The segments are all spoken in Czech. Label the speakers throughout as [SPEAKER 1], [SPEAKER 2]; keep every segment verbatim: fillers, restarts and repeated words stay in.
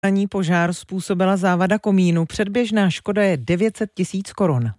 [SPEAKER 1] Ani požár způsobila závada komínu. Předběžná škoda je devět set tisíc korun.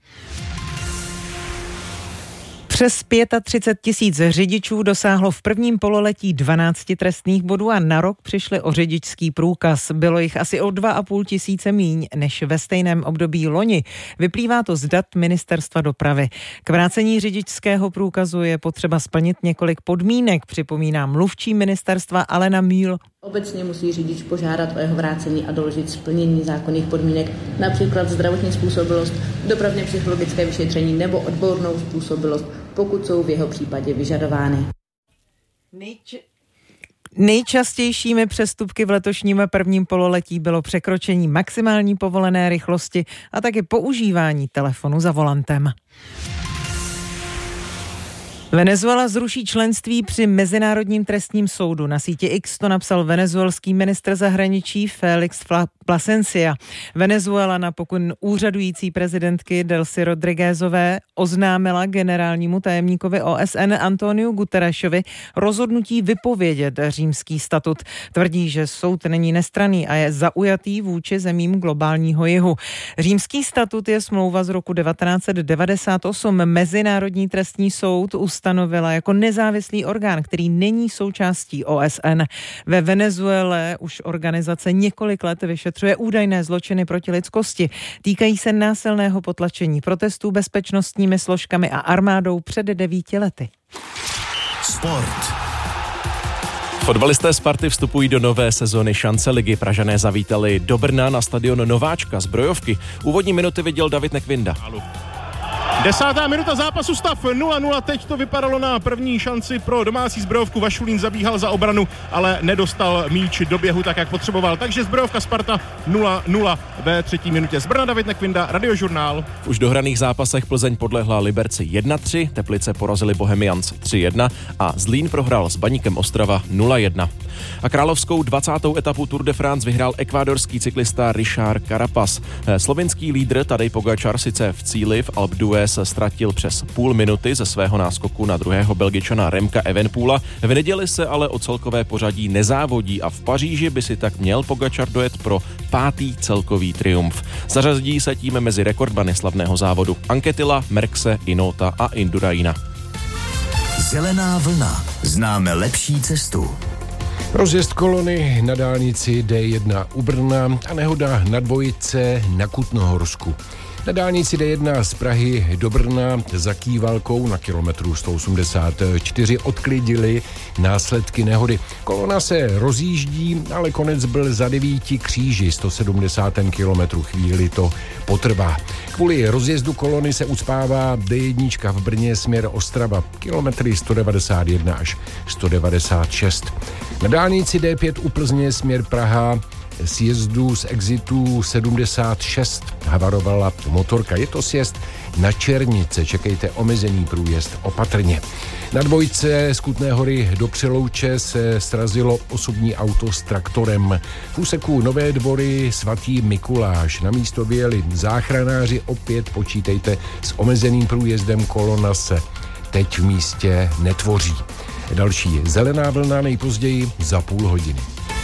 [SPEAKER 1] Přes třicet pět tisíc řidičů dosáhlo v prvním pololetí dvanáct trestných bodů a na rok přišli o řidičský průkaz. Bylo jich asi o dva a půl tisíce míň než ve stejném období loni. Vyplývá to z dat Ministerstva dopravy. K vrácení řidičského průkazu je potřeba splnit několik podmínek, připomíná mluvčí ministerstva Alena Mühl.
[SPEAKER 2] Obecně musí řidič požádat o jeho vrácení a doložit splnění zákonných podmínek, například zdravotní způsobilost, dopravně psychologické vyšetření nebo odbornou způsobilost, pokud jsou v jeho případě vyžadovány.
[SPEAKER 1] Nejč- Nejčastějšími přestupky v letošním prvním pololetí bylo překročení maximální povolené rychlosti a taky používání telefonu za volantem. Venezuela zruší členství při Mezinárodním trestním soudu. Na síti X to napsal venezuelský ministr zahraničí Félix Plasencia. Venezuela na pokyn úřadující prezidentky Delcy Rodriguezové oznámila generálnímu tajemníkovi O S N Antoniu Guterresovi rozhodnutí vypovědět římský statut. Tvrdí, že soud není nestranný a je zaujatý vůči zemím globálního jihu. Římský statut je smlouva z roku devatenáct set devadesát osm. Mezinárodní trestní soud ustanovila jako nezávislý orgán, který není součástí O S N. Ve Venezuele už organizace několik let vyšetřuje údajné zločiny proti lidskosti. Týkají se násilného potlačení protestů bezpečnostními složkami a armádou před devíti lety.
[SPEAKER 3] Sport. Fotbalisté Sparty vstupují do nové sezóny šance ligy. Pražané zavítali do Brna na stadion Nováčka Zbrojovky. Úvodní minuty viděl David Nekvinda.
[SPEAKER 4] Desátá minuta zápasu, stav nula nula, teď to vypadalo na první šanci pro domácí Zbrojovku. Vašulín zabíhal za obranu, ale nedostal míč do běhu tak, jak potřeboval. Takže Zbrojovka Sparta nula nula ve třetí minutě. Z Brna David Nekvinda, Radiožurnál.
[SPEAKER 3] V už dohraných zápasech Plzeň podlehla Liberci jedna tři, Teplice porazili Bohemians tři jedna a Zlín prohrál s Baníkem Ostrava nula jedna. A královskou dvacátou etapu Tour de France vyhrál ekvádorský cyklista Richard Carapaz. Slovinský lídr Tadej Pogačar sice v cíli v Alpe d'Huez ztratil přes půl minuty ze svého náskoku na druhého Belgičana Remka Evenepoela. V neděli se ale o celkové pořadí nezávodí a v Paříži by si tak měl Pogačar dojet pro pátý celkový triumf. Zařadí se tím mezi rekordmany slavného závodu Anquetil, Merckxe, Inota a Induraina.
[SPEAKER 5] Zelená vlna. Známe lepší cestu.
[SPEAKER 6] Rozjezd kolony na dálnici D jedna u Brna a nehoda na dvojice na Kutnohorsku. Na dálnici D jedna z Prahy do Brna za Kývalkou na kilometru sto osmdesát čtyři odklidili následky nehody. Kolona se rozjíždí, ale konec byl za devíti kříži, sto sedmdesát kilometrů, chvíli to potrvá. Kvůli rozjezdu kolony se ucpává D jedna v Brně směr Ostrava, kilometry sto devadesát jedna až sto devadesát šest. Na dálnici D pět u Plzně směr Praha sjezdu z exitu sedmdesát šest havarovala motorka. Je to sjezd na Černice, čekejte omezený průjezd opatrně. Na dvojce z Kutné Hory do Přelouče se srazilo osobní auto s traktorem. V úseku Nové Dvory svatý Mikuláš. Na místo vyjeli záchranáři, opět počítejte s omezeným průjezdem, kolona se teď v místě netvoří. Další zelená vlna nejpozději za půl hodiny.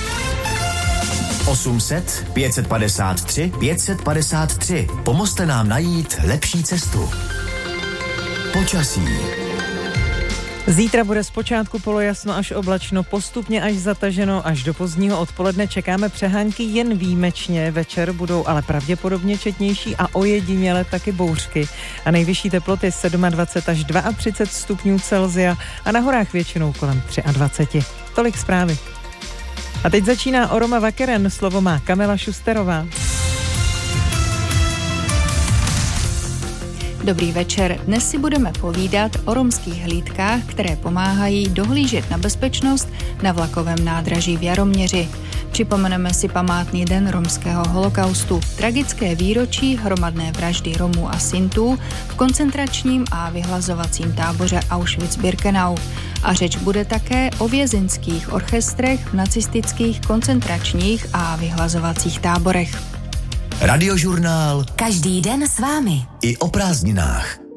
[SPEAKER 5] osm set, pět set padesát tři, pět set padesát tři. Pomozte nám najít lepší cestu. Počasí.
[SPEAKER 1] Zítra bude zpočátku polojasno až oblačno, postupně až zataženo, až do pozdního odpoledne čekáme přehánky jen výjimečně, večer budou ale pravděpodobně četnější a ojediněle taky bouřky. A nejvyšší teploty dvacet sedm až třicet dva stupňů Celsia a na horách většinou kolem dvacet tři. Tolik zprávy. A teď začíná Oroma Vakeren, slovo má Kamila Šusterová.
[SPEAKER 7] Dobrý večer. Dnes si budeme povídat o romských hlídkách, které pomáhají dohlížet na bezpečnost na vlakovém nádraží v Jaroměři. Připomeneme si památný den romského holokaustu, tragické výročí hromadné vraždy Romů a Sintů v koncentračním a vyhlazovacím táboře Auschwitz-Birkenau. A řeč bude také o vězeňských orchestrech v nacistických koncentračních a vyhlazovacích táborech.
[SPEAKER 5] Radiožurnál.
[SPEAKER 8] Každý den s vámi.
[SPEAKER 5] I o prázdninách.